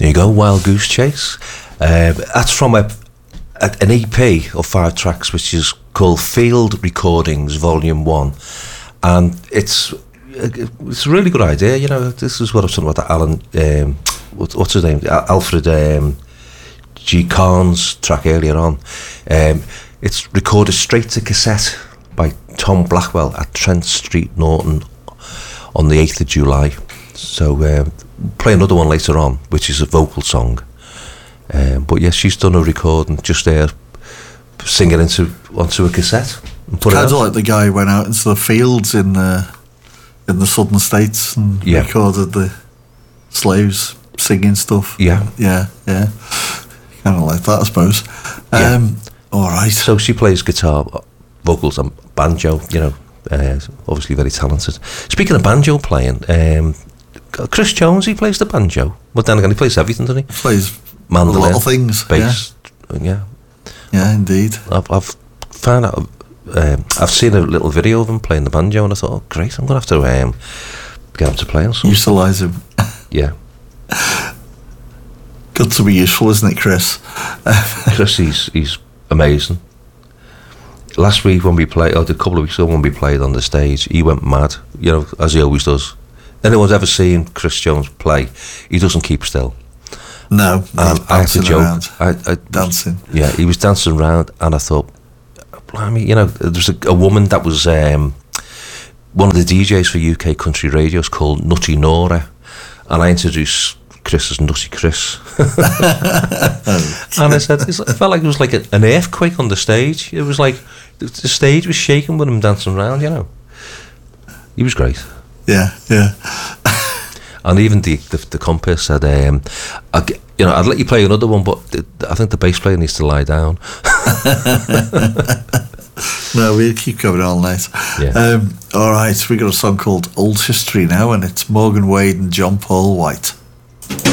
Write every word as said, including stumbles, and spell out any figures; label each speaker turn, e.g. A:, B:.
A: you go, Wild Goose Chase. Uh, that's from a, a an E P of five tracks, which is called Field Recordings Volume One, and it's it's a really good idea. You know, this is what I was talking about. That Alan, um, what, what's his name? Alfred um, G. Carnes track earlier on. Um, it's recorded straight to cassette by Tom Blackwell at Trent Street, Norton, on the eighth of July. So um, play another one later on, which is a vocal song. Um, but yeah, she's done a recording just there, sing it into onto a cassette and put
B: kind
A: it
B: of
A: out.
B: like the guy who went out into the fields in the in the southern states and
A: Yeah.
B: recorded the slaves singing stuff.
A: Yeah.
B: yeah, yeah. Kind of like that, I suppose.
A: Yeah.
B: Um, all right.
A: So she plays guitar, vocals, and banjo. You know, uh, obviously very talented. Speaking of banjo playing, um, Chris Jones, he plays the banjo. But then again, he plays everything, doesn't he?
B: Plays
A: Mandolin,
B: a lot of things.
A: bass. Yeah, yeah.
B: Yeah, indeed.
A: I've, I've found out. Um, I've seen a little video of him playing the banjo, and I thought, oh, great, I'm gonna have to um, get him to play on something.
B: Utilise him.
A: Yeah,
B: Good to be useful, isn't it, Chris?
A: Chris, he's he's amazing. Last week when we played, or a couple of weeks ago when we played on the stage, he went mad. You know, as he always does. Anyone's ever seen Chris Jones play? He doesn't keep still.
B: No,
A: And
B: he's
A: I had to
B: bouncing
A: joke.
B: around,
A: I, I,
B: dancing.
A: Yeah, he was dancing around, and I thought, blimey, you know, there's a, a woman that was um, one of the D Js for U K country radios called Nutty Nora, and I introduced Chris as Nutty Chris. And I said, it's, it felt like it was like a, an earthquake on the stage. It was like the, the stage was shaking with him dancing around, you know. He was great.
B: Yeah, yeah.
A: And even the the, the compass said, um, I, you know, I'd let you play another one, but the, I think the bass player needs to lie down.
B: No, we'll keep going all night.
A: Yeah.
B: Um, all right, we got a song called Old History now, and it's Morgan Wade and John Paul White.